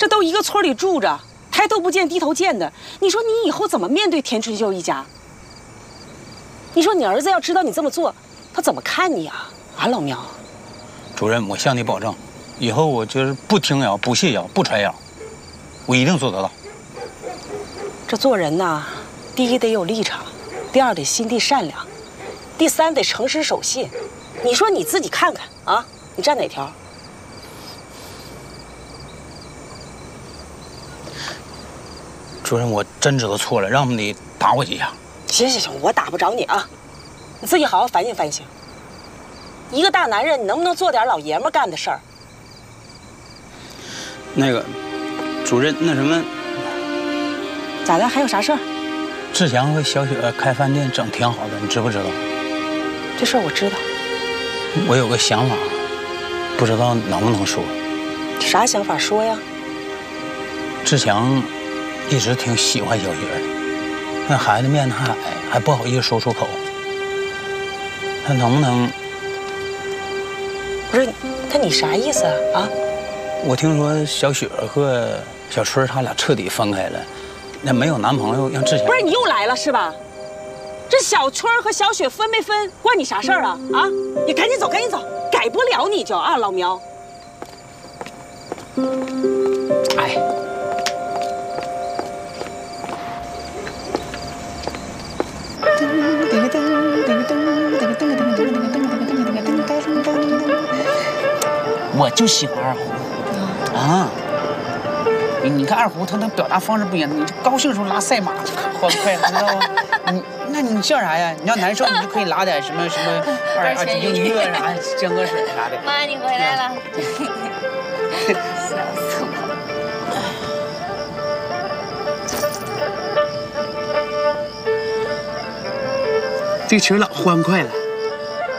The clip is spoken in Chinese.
这都一个村里住着，抬头不见低头见的，你说你以后怎么面对田春秀一家？你说你儿子要知道你这么做，他怎么看你啊？啊，老苗。 主任，我向你保证，以后我就是不听谣、不谢谣、不传谣，我一定做得到。 这做人呐，第一得有立场，第二得心地善良，第三得诚实守信。你说你自己看看啊，你站哪条？ 主任，我真知道错了，让你打我几下。 行，我打不着你啊，你自己好好反省反省。一个大男人，你能不能做点老爷们干的事儿？ 那个，主任，那什么， 咋的？还有啥事儿？ 志强和小雪开饭店整挺好的，你知不知道？ 这事儿我知道。 我有个想法，不知道能不能说。 啥想法说呀？ 志强一直挺喜欢小雪的，那孩子面太矮，还不好意思说出口。他能不能？ 不是，他你啥意思啊？ 我听说小雪和小春他俩彻底分开了，那没有男朋友让志强。 不是你又来了是吧？这小春和小雪分没分关你啥事儿啊？啊，你赶紧走，赶紧走，改不了你就啊，老苗。 哎。 我就喜欢二胡啊！你看二胡，它的表达方式不一样。你高兴的时候拉赛马，欢快，知道吗？你笑啥呀？你要难受，你就可以拉点什么二泉映月啥，江河水啥的。 妈，你回来了，笑死我了。 这个曲老欢快了。